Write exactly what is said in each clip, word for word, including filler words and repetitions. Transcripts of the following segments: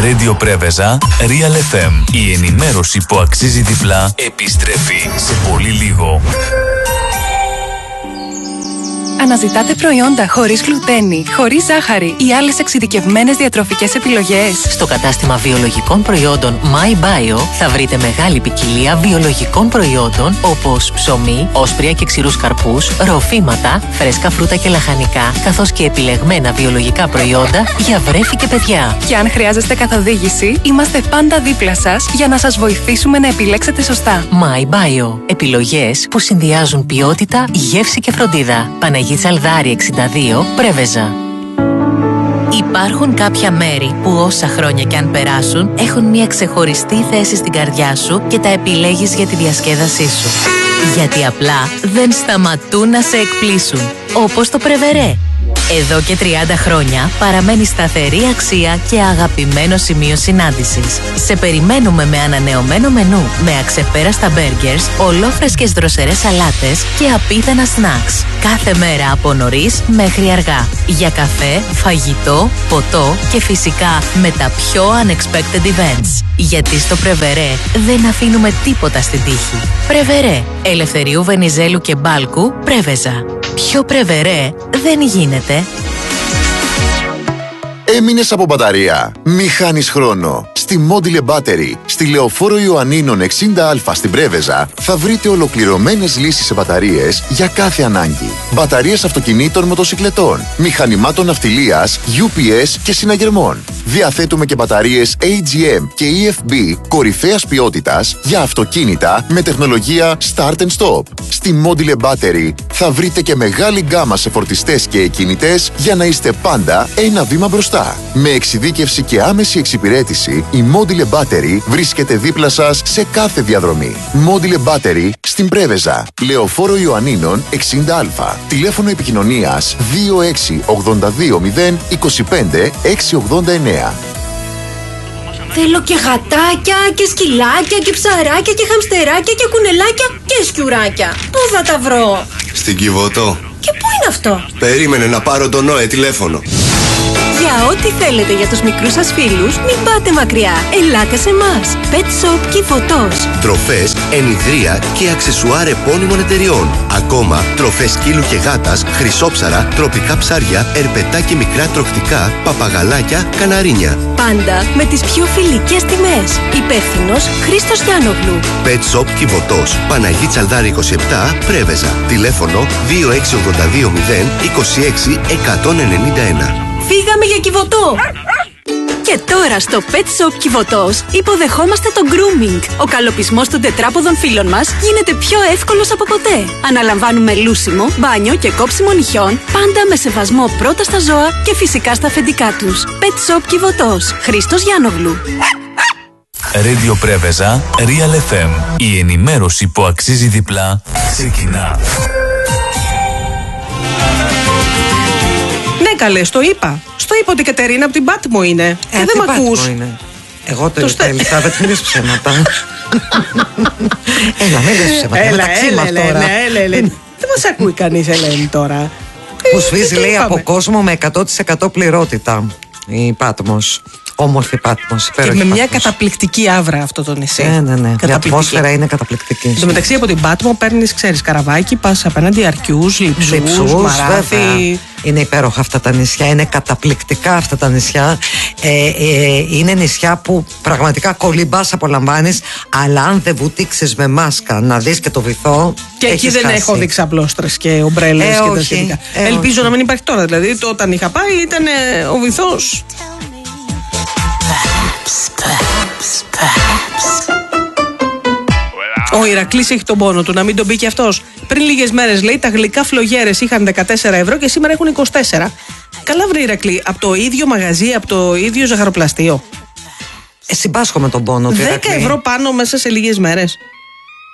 Radio Πρέβεζα, Real εφ εμ. Η ενημέρωση που αξίζει διπλά επιστρέφει σε πολύ λίγο. Αναζητάτε προϊόντα χωρίς γλουτένη, χωρίς ζάχαρη ή άλλες εξειδικευμένες διατροφικές επιλογές? Στο κατάστημα βιολογικών προϊόντων MyBio θα βρείτε μεγάλη ποικιλία βιολογικών προϊόντων όπως ψωμί, όσπρια και ξηρούς καρπούς, ροφήματα, φρέσκα φρούτα και λαχανικά, καθώς και επιλεγμένα βιολογικά προϊόντα για βρέφη και παιδιά. Και αν χρειάζεστε καθοδήγηση, είμαστε πάντα δίπλα σας για να σας βοηθήσουμε να επιλέξετε σωστά. MyBio. Επιλογές που συνδυάζουν ποιότητα, γεύση και φροντίδα. Παναγία Τσαλδάρη εξήντα δύο, Πρέβεζα. Υπάρχουν κάποια μέρη που όσα χρόνια κι αν περάσουν έχουν μια ξεχωριστή θέση στην καρδιά σου και τα επιλέγεις για τη διασκέδασή σου. Γιατί απλά δεν σταματούν να σε εκπλήσουν. Όπως το Πρεβερέ. Εδώ και τριάντα χρόνια παραμένει σταθερή αξία και αγαπημένο σημείο συνάντησης. Σε περιμένουμε με ανανεωμένο μενού, με αξεπέραστα μπέργκερς, ολόφρεσκες δροσερές σαλάτες και απίθανα σνακς. Κάθε μέρα από νωρίς μέχρι αργά. Για καφέ, φαγητό, ποτό και φυσικά με τα πιο unexpected events. Γιατί στο Πρεβερέ δεν αφήνουμε τίποτα στην τύχη. Πρεβερέ. Ελευθερίου Βενιζέλου και Μπάλκου, Πρέβεζα. Πιο Πρεβερέ δεν γίνεται. Έμεινες από μπαταρία? Μη χάνεις χρόνο. Στη Module Battery, στη Λεωφόρο Ιωαννίνων εξήντα α στην Πρέβεζα, θα βρείτε ολοκληρωμένες λύσεις σε μπαταρίες για κάθε ανάγκη. Μπαταρίες αυτοκινήτων, μοτοσικλετών, μηχανημάτων ναυτιλίας, γιου πι ες και συναγερμών. Διαθέτουμε και μπαταρίες έι τζι εμ και ι εφ μπι κορυφαίας ποιότητας για αυτοκίνητα με τεχνολογία Start and Stop. Στη Module Battery θα βρείτε και μεγάλη γκάμα σε φορτιστές και εκκινητές για να είστε πάντα ένα βήμα μπροστά. Με εξειδίκευση και άμεση εξυπηρέτηση, η Module Battery βρίσκεται δίπλα σας σε κάθε διαδρομή. Module Battery στην Πρέβεζα, Λεωφόρο Ιωαννίνων εξήντα α. Τηλέφωνο επικοινωνίας δύο έξι ογδόντα δύο μηδέν είκοσι πέντε έξι ογδόντα εννέα. Θέλω και γατάκια και σκυλάκια και ψαράκια και χαμστεράκια και κουνελάκια και σκιουράκια. Πού θα τα βρω? Στην Κιβωτό. Και πού είναι αυτό? Περίμενε να πάρω τον Νόε τηλέφωνο. Για ό,τι θέλετε για τους μικρούς σας φίλους, μην πάτε μακριά. Ελάτε σε εμάς. Pet Shop Κιβωτός. Τροφές, ενιδρία και αξεσουάρ επώνυμων εταιριών. Ακόμα τροφές σκύλου και γάτας, χρυσόψαρα, τροπικά ψάρια, ερπετά και μικρά τροχτικά, παπαγαλάκια, καναρίνια. Πάντα με τις πιο φιλικές τιμές. Υπεύθυνος Χρήστος Γιάννογλου. Pet Shop Κιβωτός. Παναγή Τσαλδάρη είκοσι επτά, Πρέβεζα. Τηλέφωνο δύο έξι ογδόντα δύο μηδέν είκοσι έξι εκατόν ενενήντα ένα. Φύγαμε για Κιβωτό! Και τώρα στο Pet Shop Κιβωτός υποδεχόμαστε το grooming. Ο καλοπισμός των τετράποδων φίλων μας γίνεται πιο εύκολος από ποτέ. Αναλαμβάνουμε λούσιμο, μπάνιο και κόψιμο νυχιών, πάντα με σεβασμό πρώτα στα ζώα και φυσικά στα αφεντικά τους. Pet Shop Κιβωτός. Χρήστος Γιάννογλου. Radio Πρέβεζα, Real εφ εμ. Η ενημέρωση που αξίζει διπλά ξεκινά. Ναι, καλέ, στο είπα. Στο είπα ότι η Κατερίνα από την Πάτμο είναι. Ε, και δεν μ' ακούς. Είναι. Εγώ το, το είπα, Ελισάβετ, μην λες ψέματα. Έλα, μην λες ψέματα. Έλα, έλα, έλα, έλα, έλα. Δεν μας ακούει κανείς, Ελένη, τώρα. Που σφίζει, λέει, από κόσμο με εκατό τοις εκατό πληρότητα η Πάτμος. Όμορφη Πάτμος. Και με μια καταπληκτική άβρα αυτό το νησί. Ναι, ναι, ναι. Η ατμόσφαιρα είναι καταπληκτική. Εν τω μεταξύ από την Πάτμο παίρνεις, ξέρεις, καραβάκι, πας απέναντι αρκιούς, λειψούς, μαράθι. Είναι υπέροχα αυτά τα νησιά, είναι καταπληκτικά αυτά τα νησιά. Ε, ε, είναι νησιά που πραγματικά κολυμπάς, απολαμβάνεις, αλλά αν δεν βουτήξεις με μάσκα να δεις και το βυθό. Και εκεί δεν χάσει. έχω δείξει απλώστρες και ομπρέλες ε, και όχι, τα σχετικά. Ε, Ελπίζω όχι. να μην υπάρχει τώρα. Δηλαδή, το, όταν είχα πάει ήταν ε, ο βυθός. Ο Ηρακλής έχει τον πόνο του, να μην τον πει και αυτός. Πριν λίγες μέρες, λέει, τα γλυκά φλογέρες είχαν δεκατέσσερα ευρώ και σήμερα έχουν είκοσι τέσσερα. Καλά, βρε Ηρακλή, από το ίδιο μαγαζί, από το ίδιο ζαχαροπλαστείο. Ε, συμπάσχω με τον πόνο του. δέκα ευρώ πάνω μέσα σε λίγες μέρες.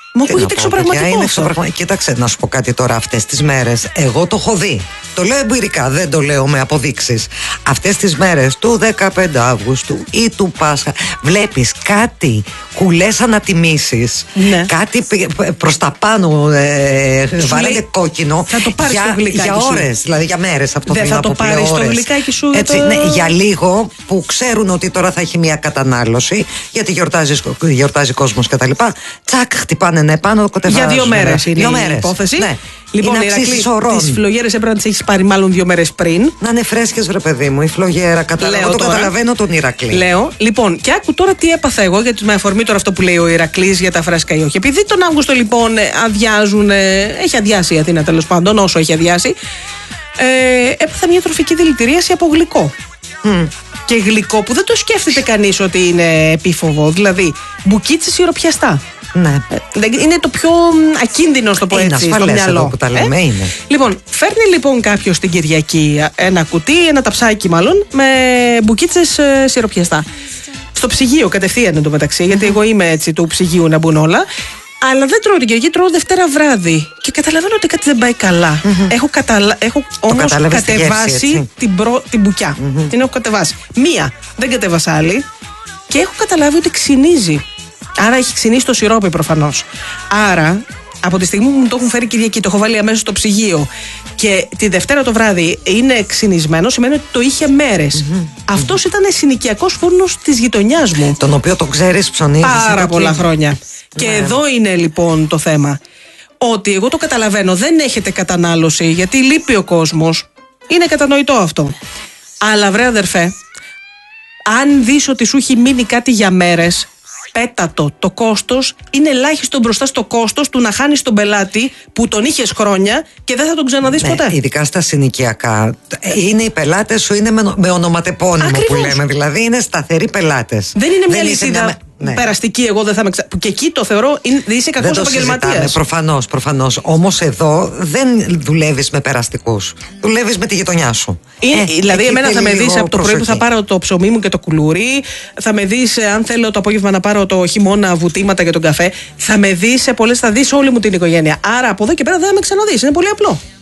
Μου ακούγεται εξωπραγματικό αυτό. Κοίταξε, να σου πω κάτι τώρα. Αυτές τις μέρες, εγώ το έχω δει. Το λέω εμπειρικά, δεν το λέω με αποδείξεις. Αυτές τις μέρες του δεκαπέντε Αυγούστου ή του Πάσχα, βλέπεις κάτι κουλές ανατιμήσεις, ναι. κάτι προς τα πάνω, ε, βάρανε κόκκινο. Θα το πάρεις για, στο γλυκάκι για σου. ώρες, δηλαδή για μέρες αυτό. Δεν θα το πάρεις στο γλυκάκι σου. Έτσι, το... ναι, για λίγο που ξέρουν ότι τώρα θα έχει μια κατανάλωση, γιατί γιορτάζει, γιορτάζει κόσμος κτλ. Τσακ, χτυπάνε ναι, πάνω, κοτεβάζουν. Για δύο μέρες είναι δύο η μέρες. υπόθεση. Ναι. Λοιπόν, Ηρακλή, τις φλογέρες έπρεπε να τις έχεις πάρει μάλλον δύο μέρες πριν. Να είναι φρέσκες, βρε παιδί μου, η φλογέρα. Καταλαβαίνω, εγώ το τώρα. καταλαβαίνω τον Ηρακλή. Λέω, λοιπόν, και άκου τώρα τι έπαθα εγώ, γιατί με αφορμή τώρα αυτό που λέει ο Ηρακλής για τα φρέσκα ή όχι. Επειδή τον Αύγουστο λοιπόν αδειάζουν, έχει αδειάσει η Αθήνα τέλος πάντων, όσο έχει αδειάσει, ε, έπαθα μια τροφική δηλητηρίαση από γλυκό. Mm. Και γλυκό που δεν το σκέφτεται κανείς ότι είναι επίφοβο. Δηλαδή, μπουκίτσες σιροπιαστά. Ναι. Είναι το πιο ακίνδυνο, στο πω έτσι, στο μυαλό. Που τα λέμε, ε? είναι. Λοιπόν, φέρνει λοιπόν κάποιος την Κυριακή ένα κουτί, ένα ταψάκι μάλλον, με μπουκίτσες ε, σιροπιαστά. Στο ψυγείο κατευθείαν εντωμεταξύ, γιατί εγώ είμαι έτσι του ψυγείου να μπουν όλα. Αλλά δεν τρώω την Κυριακή, τρώω Δευτέρα βράδυ. Και καταλαβαίνω ότι κάτι δεν πάει καλά. Mm-hmm. Έχω, καταλα... έχω όμως κατεβάσει γεύση, την, προ... την μπουκιά. Mm-hmm. Την έχω κατεβάσει. Μία, δεν κατέβασα άλλη. Και έχω καταλάβει ότι ξυνίζει. Άρα έχει ξυνήσει το σιρόπι προφανώς. Άρα, από τη στιγμή που μου το έχουν φέρει Κυριακή, το έχω βάλει αμέσως στο ψυγείο και τη Δευτέρα το βράδυ είναι ξυνισμένο, σημαίνει ότι το είχε μέρες. Mm-hmm. Αυτός mm-hmm. ήταν συνοικιακός φούρνος της γειτονιάς μου. Τον οποίο το ξέρεις, ψωνίζεις. Πάρα πολλά χρόνια. Και ναι. εδώ είναι λοιπόν το θέμα. Ότι εγώ το καταλαβαίνω, δεν έχετε κατανάλωση, γιατί λείπει ο κόσμος. Είναι κατανοητό αυτό. Αλλά βρε αδερφέ, αν δεις ότι σου έχει μείνει κάτι για μέρες, πέτατο. Το κόστος είναι ελάχιστο μπροστά στο κόστος του να χάνεις τον πελάτη που τον είχες χρόνια και δεν θα τον ξαναδείς ναι, ποτέ. Ειδικά στα συνοικιακά. Είναι οι πελάτες σου, είναι με, με ονοματεπώνυμο. Ακριβώς. Που λέμε. Δηλαδή είναι σταθεροί πελάτες. Δεν είναι μια λυσίδα μια... Ναι. περαστική, εγώ δεν θα με ξα... που και εκεί το θεωρώ είναι, είσαι κακός επαγγελματίας. Προφανώς, προφανώς. Όμως εδώ δεν δουλεύεις με περαστικούς. Δουλεύεις με τη γειτονιά σου. Είναι, ε, δηλαδή, εμένα θα με δεις από το πρωί που θα πάρω το ψωμί μου και το κουλούρι. Θα με δεις, αν θέλω το απόγευμα να πάρω το χειμώνα βουτήματα για τον καφέ. Θα με δεις σε πολλές, θα δεις όλη μου την οικογένεια. Άρα από εδώ και πέρα δεν θα με ξαναδείς. Είναι πολύ απλό.